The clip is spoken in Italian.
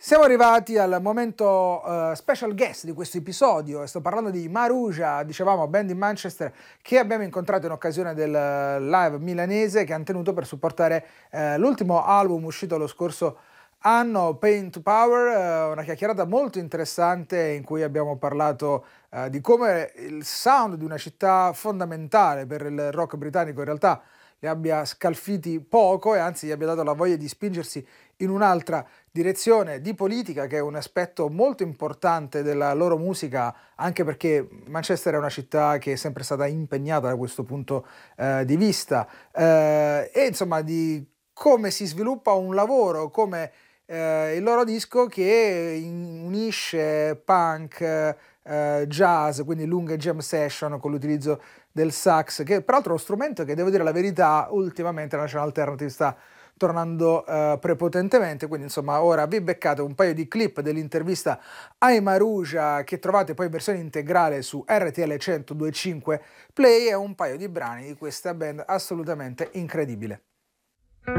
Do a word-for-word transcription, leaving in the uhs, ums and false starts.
Siamo arrivati al momento uh, special guest di questo episodio. Sto parlando di Maruja, dicevamo band di Manchester che abbiamo incontrato in occasione del live milanese che hanno tenuto per supportare uh, l'ultimo album uscito lo scorso anno, Pain to Power, uh, una chiacchierata molto interessante in cui abbiamo parlato uh, di come il sound di una città fondamentale per il rock britannico in realtà li abbia scalfiti poco e anzi gli abbia dato la voglia di spingersi in un'altra direzione di politica, che è un aspetto molto importante della loro musica, anche perché Manchester è una città che è sempre stata impegnata da questo punto eh, di vista, eh, e insomma di come si sviluppa un lavoro come eh, il loro disco che in- unisce punk, eh, jazz, quindi lunghe jam session con l'utilizzo del sax, che peraltro è uno strumento che, devo dire la verità, ultimamente la National Alternative sta tornando uh, prepotentemente. Quindi insomma ora vi beccate un paio di clip dell'intervista ai Maruja che trovate poi in versione integrale su R T L centodue e cinque Play e un paio di brani di questa band assolutamente incredibile.